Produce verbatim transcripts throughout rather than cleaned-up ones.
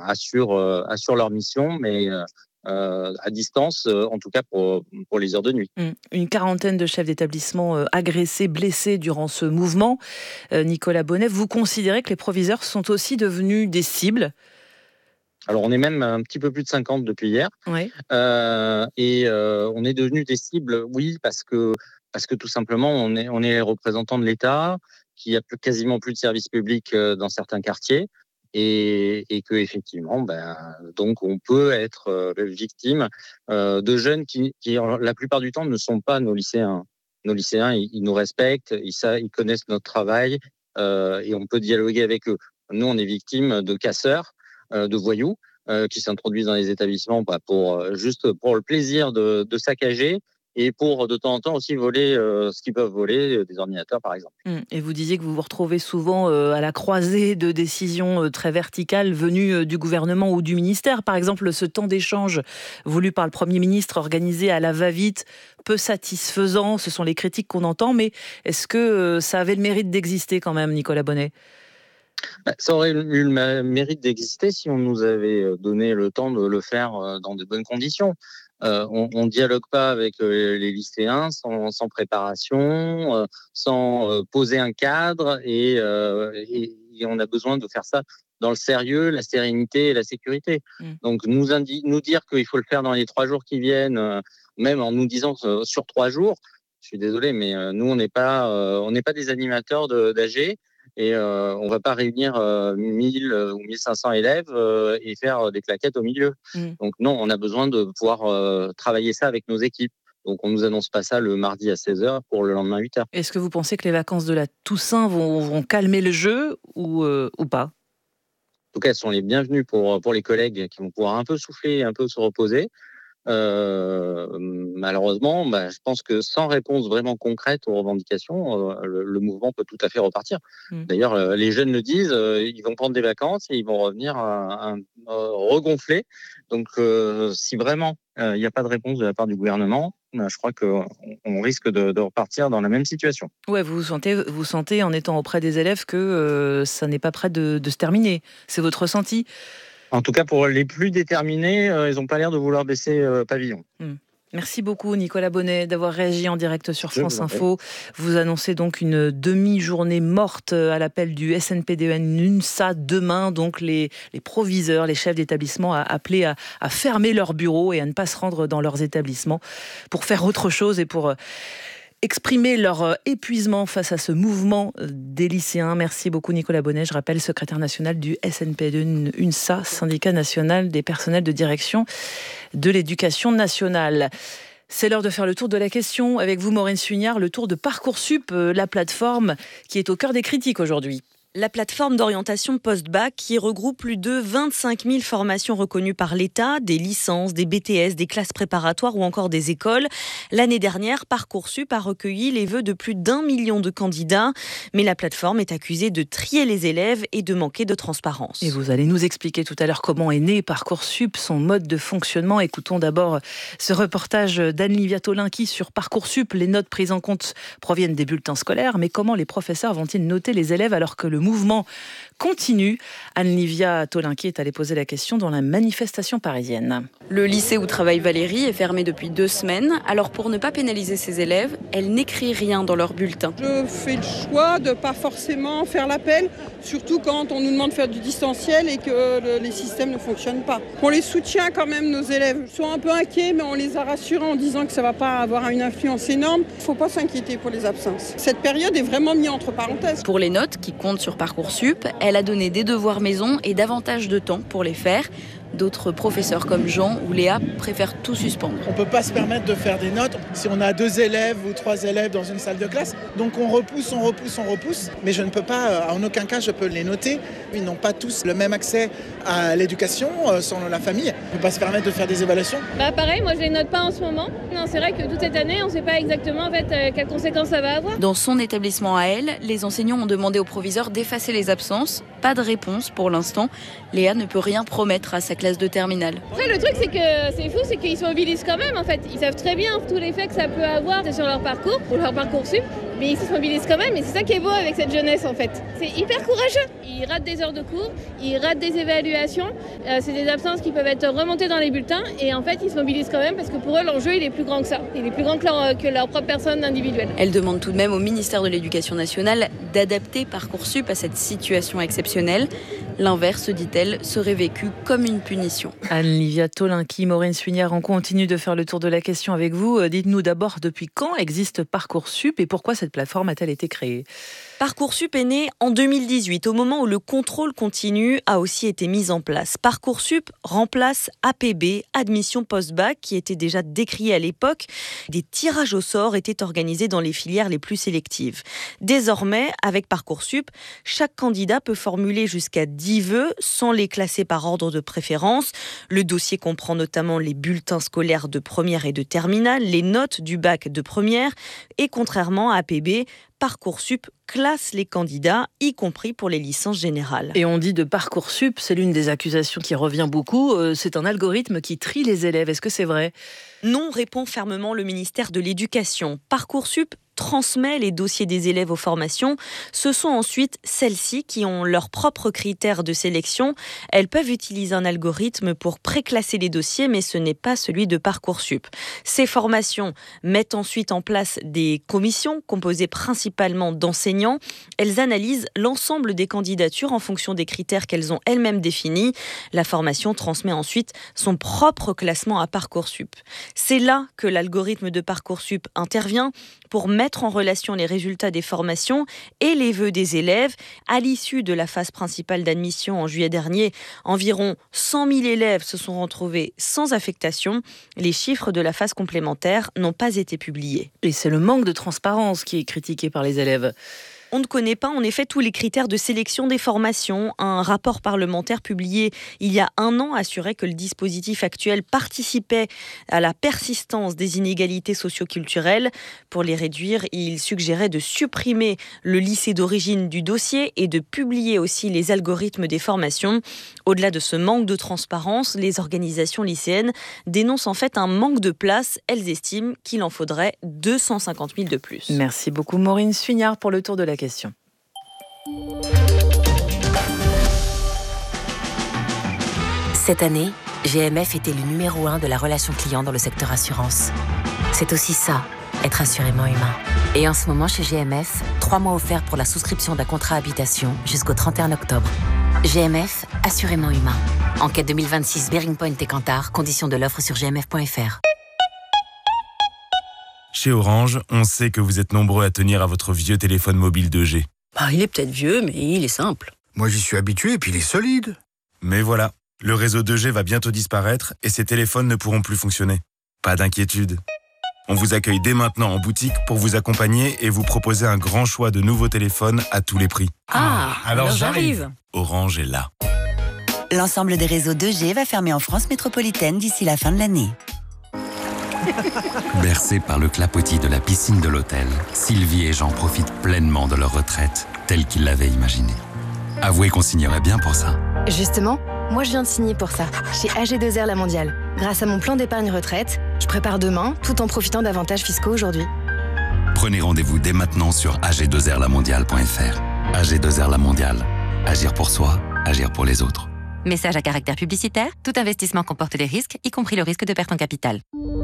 assurent, euh, assurent leur mission, mais euh, euh, à distance, euh, en tout cas pour, pour les heures de nuit. Mmh. Une quarantaine de chefs d'établissement euh, agressés, blessés durant ce mouvement. Euh, Nicolas Bonnet, vous considérez que les proviseurs sont aussi devenus des cibles ? Alors on est même un petit peu plus de cinquante depuis hier, Oui. euh, et euh, on est devenus des cibles, oui, parce que parce que tout simplement on est on est les représentants de l'État, qui a plus, quasiment plus de services publics euh, dans certains quartiers, et, et que effectivement, ben donc on peut être euh, victime euh, de jeunes qui, qui la plupart du temps ne sont pas nos lycéens. Nos lycéens, ils, ils nous respectent, ils, savent, ils connaissent notre travail, euh, et on peut dialoguer avec eux. Nous, on est victimes de casseurs, euh, de voyous, euh, qui s'introduisent dans les établissements bah, pour euh, juste pour le plaisir de, de saccager et pour de temps en temps aussi voler euh, ce qu'ils peuvent voler, euh, des ordinateurs par exemple. Mmh. Et vous disiez que vous vous retrouvez souvent euh, à la croisée de décisions euh, très verticales venues euh, du gouvernement ou du ministère. Par exemple, ce temps d'échange voulu par le Premier ministre, organisé à la va-vite, peu satisfaisant, ce sont les critiques qu'on entend, mais est-ce que euh, ça avait le mérite d'exister quand même, Nicolas Bonnet ? Bah, ça aurait eu le mérite d'exister si on nous avait donné le temps de le faire dans de bonnes conditions. Euh, on ne dialogue pas avec les lycéens sans, sans préparation, euh, sans euh, poser un cadre, et, euh, et, et on a besoin de faire ça dans le sérieux, la sérénité et la sécurité. Mmh. Donc nous, indi- nous dire qu'il faut le faire dans les trois jours qui viennent, euh, même en nous disant que sur trois jours, je suis désolé, mais euh, nous on n'est pas, euh, on n'est pas des animateurs de, d'A G. Et euh, on ne va pas réunir euh, mille ou mille cinq cents élèves euh, et faire des claquettes au milieu. Mmh. Donc non, on a besoin de pouvoir euh, travailler ça avec nos équipes. Donc on ne nous annonce pas ça le mardi à seize heures pour le lendemain à huit heures. Est-ce que vous pensez que les vacances de la Toussaint vont, vont calmer le jeu ou, euh, ou pas ? En tout cas, elles sont les bienvenues pour, pour les collègues qui vont pouvoir un peu souffler, un peu se reposer. Euh, malheureusement, bah, je pense que sans réponse vraiment concrète aux revendications, euh, le, le mouvement peut tout à fait repartir. Mmh. D'ailleurs, euh, les jeunes le disent, euh, ils vont prendre des vacances et ils vont revenir à, à, à regonfler. Donc, euh, si vraiment il euh, n'y a pas de réponse de la part du gouvernement, bah, je crois qu'on on risque de, de repartir dans la même situation. Ouais, vous sentez, vous sentez en étant auprès des élèves que euh, ça n'est pas prêt de, de se terminer. C'est votre ressenti ? En tout cas, pour les plus déterminés, euh, ils n'ont pas l'air de vouloir baisser euh, pavillon. Mmh. Merci beaucoup Nicolas Bonnet d'avoir réagi en direct sur France Info. Vous annoncez donc une demi-journée morte à l'appel du S N P D E N UNSA demain. Donc les, les proviseurs, les chefs d'établissement à appeler à, à fermer leurs bureaux et à ne pas se rendre dans leurs établissements pour faire autre chose et pour exprimer leur épuisement face à ce mouvement des lycéens. Merci beaucoup Nicolas Bonnet, je rappelle, secrétaire national du S N P D E N UNSA, syndicat national des personnels de direction de l'éducation nationale. C'est l'heure de faire le tour de la question avec vous, Maureen Suignard, le tour de Parcoursup, la plateforme qui est au cœur des critiques aujourd'hui. La plateforme d'orientation post-bac qui regroupe plus de vingt-cinq mille formations reconnues par l'État, des licences, des B T S, des classes préparatoires ou encore des écoles. L'année dernière, Parcoursup a recueilli les vœux de plus d'un million de candidats. Mais la plateforme est accusée de trier les élèves et de manquer de transparence. Et vous allez nous expliquer tout à l'heure comment est né Parcoursup, son mode de fonctionnement. Écoutons d'abord ce reportage d'Anne-Livia Tolinki sur Parcoursup. Les notes prises en compte proviennent des bulletins scolaires, mais comment les professeurs vont-ils noter les élèves alors que le mouvement continue? Anne-Livia Tolinki est allée poser la question dans la manifestation parisienne. Le lycée où travaille Valérie est fermé depuis deux semaines. Alors pour ne pas pénaliser ses élèves, elle n'écrit rien dans leur bulletin. Je fais le choix de ne pas forcément faire l'appel, surtout quand on nous demande de faire du distanciel et que le, les systèmes ne fonctionnent pas. On les soutient quand même, nos élèves. Ils sont un peu inquiets, mais on les a rassurés en disant que ça ne va pas avoir une influence énorme. Il ne faut pas s'inquiéter pour les absences. Cette période est vraiment mise entre parenthèses. Pour les notes qui comptent sur Parcoursup, elle a donné des devoirs maison et davantage de temps pour les faire. D'autres professeurs comme Jean ou Léa préfèrent tout suspendre. On ne peut pas se permettre de faire des notes si on a deux élèves ou trois élèves dans une salle de classe. Donc on repousse, on repousse, on repousse. Mais je ne peux pas, en aucun cas, je peux les noter. Ils n'ont pas tous le même accès à l'éducation selon la famille. On ne peut pas se permettre de faire des évaluations. Bah pareil, moi je les note pas en ce moment. Non, c'est vrai que toute cette année, on ne sait pas exactement en fait euh, quelles conséquences ça va avoir. Dans son établissement à elle, les enseignants ont demandé au proviseur d'effacer les absences. Pas de réponse pour l'instant. Léa ne peut rien promettre à sa classe de terminale. Après le truc c'est que c'est fou, c'est qu'ils se mobilisent quand même en fait. Ils savent très bien tous les faits que ça peut avoir sur leur parcours ou leur Parcoursup. mais ils se mobilisent quand même et c'est ça qui est beau avec cette jeunesse en fait. C'est hyper courageux. Ils ratent des heures de cours, ils ratent des évaluations, euh, c'est des absences qui peuvent être remontées dans les bulletins et en fait ils se mobilisent quand même parce que pour eux l'enjeu il est plus grand que ça. Il est plus grand que leur, que leur propre personne individuelle. Elle demande tout de même au ministère de l'Éducation nationale d'adapter Parcoursup à cette situation exceptionnelle. L'inverse, dit-elle, serait vécu comme une punition. Anne-Livia Tolinki, Maureen Suignard, on continue de faire le tour de la question avec vous. Dites-nous d'abord depuis quand existe Parcoursup et pourquoi cette plateforme a-t-elle été créée ? Parcoursup est né en deux mille dix-huit, au moment où le contrôle continu a aussi été mis en place. Parcoursup remplace A P B, Admission Post-Bac, qui était déjà décrié à l'époque. Des tirages au sort étaient organisés dans les filières les plus sélectives. Désormais, avec Parcoursup, chaque candidat peut formuler jusqu'à dix vœux sans les classer par ordre de préférence. Le dossier comprend notamment les bulletins scolaires de première et de terminale, les notes du bac de première et contrairement à A P B, Parcoursup classe les candidats, y compris pour les licences générales. Et on dit de Parcoursup, c'est l'une des accusations qui revient beaucoup, euh, c'est un algorithme qui trie les élèves. Est-ce que c'est vrai ? Non, répond fermement le ministère de l'Éducation. Parcoursup transmet les dossiers des élèves aux formations. Ce sont ensuite celles-ci qui ont leurs propres critères de sélection. Elles peuvent utiliser un algorithme pour préclasser les dossiers, mais ce n'est pas celui de Parcoursup. Ces formations mettent ensuite en place des commissions composées principalement d'enseignants. Elles analysent l'ensemble des candidatures en fonction des critères qu'elles ont elles-mêmes définis. La formation transmet ensuite son propre classement à Parcoursup. C'est là que l'algorithme de Parcoursup intervient pour mettre en relation les résultats des formations et les vœux des élèves. À l'issue de la phase principale d'admission en juillet dernier, environ cent mille élèves se sont retrouvés sans affectation. Les chiffres de la phase complémentaire n'ont pas été publiés. Et c'est le manque de transparence qui est critiqué par les élèves. On ne connaît pas en effet tous les critères de sélection des formations. Un rapport parlementaire publié il y a un an assurait que le dispositif actuel participait à la persistance des inégalités socio-culturelles. Pour les réduire, il suggérait de supprimer le lycée d'origine du dossier et de publier aussi les algorithmes des formations. Au-delà de ce manque de transparence, les organisations lycéennes dénoncent en fait un manque de place. Elles estiment qu'il en faudrait deux cent cinquante mille de plus. Merci beaucoup Maureen Suignard pour le tour de la question. Cette année, G M F était le numéro un de la relation client dans le secteur assurance. C'est aussi ça, être assurément humain. Et en ce moment, chez G M F, trois mois offerts pour la souscription d'un contrat habitation jusqu'au trente et un octobre. G M F, assurément humain. Enquête deux mille vingt-six, Bearing Point et Kantar, conditions de l'offre sur g m f point f r. Chez Orange, on sait que vous êtes nombreux à tenir à votre vieux téléphone mobile deux G. Bah, il est peut-être vieux, mais il est simple. Moi, j'y suis habitué et puis il est solide. Mais voilà, le réseau deux G va bientôt disparaître et ces téléphones ne pourront plus fonctionner. Pas d'inquiétude. On vous accueille dès maintenant en boutique pour vous accompagner et vous proposer un grand choix de nouveaux téléphones à tous les prix. Ah, alors, alors j'arrive. Orange est là. L'ensemble des réseaux deux G va fermer en France métropolitaine d'ici la fin de l'année. Bercés par le clapotis de la piscine de l'hôtel, Sylvie et Jean profitent pleinement de leur retraite, telle qu'ils l'avaient imaginée. Avouez qu'on signerait bien pour ça. Justement, moi je viens de signer pour ça, chez A G deux R La Mondiale. Grâce à mon plan d'épargne retraite, je prépare demain, tout en profitant d'avantages fiscaux aujourd'hui. Prenez rendez-vous dès maintenant sur a g deux r la mondiale point f r. A G deux R La Mondiale. Agir pour soi, agir pour les autres. Message à caractère publicitaire, tout investissement comporte des risques, y compris le risque de perte en capital.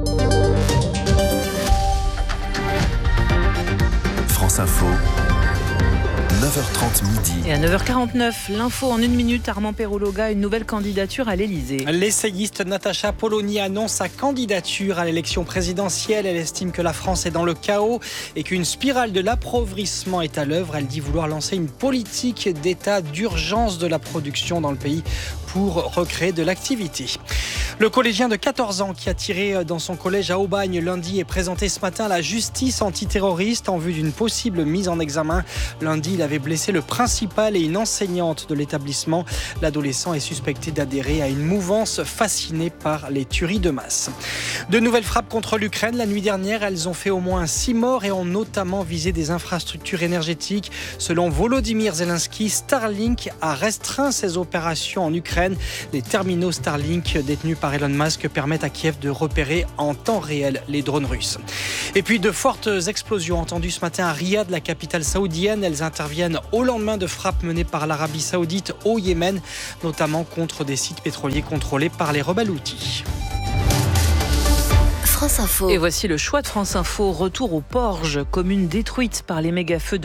France Info, neuf heures trente midi. Et à neuf heures quarante-neuf, l'info en une minute, Armand Perologa, une nouvelle candidature à l'Elysée. L'essayiste Natacha Polony annonce sa candidature à l'élection présidentielle. Elle estime que la France est dans le chaos et qu'une spirale de l'appauvrissement est à l'œuvre. Elle dit vouloir lancer une politique d'état d'urgence de la production dans le pays pour recréer de l'activité. Le collégien de quatorze ans qui a tiré dans son collège à Aubagne lundi est présenté ce matin à la justice antiterroriste en vue d'une possible mise en examen. Lundi, il avait avait blessé le principal et une enseignante de l'établissement. L'adolescent est suspecté d'adhérer à une mouvance fascinée par les tueries de masse. De nouvelles frappes contre l'Ukraine. La nuit dernière, elles ont fait au moins six morts et ont notamment visé des infrastructures énergétiques. Selon Volodymyr Zelensky, Starlink a restreint ses opérations en Ukraine. Les terminaux Starlink détenus par Elon Musk permettent à Kiev de repérer en temps réel les drones russes. Et puis de fortes explosions entendues ce matin à Riyad, la capitale saoudienne. Elles interviennent au lendemain de frappes menées par l'Arabie saoudite au Yémen, notamment contre des sites pétroliers contrôlés par les rebelles houthis. France Info. Et voici le choix de France Info. Retour aux Porges, commune détruite par les méga-feux de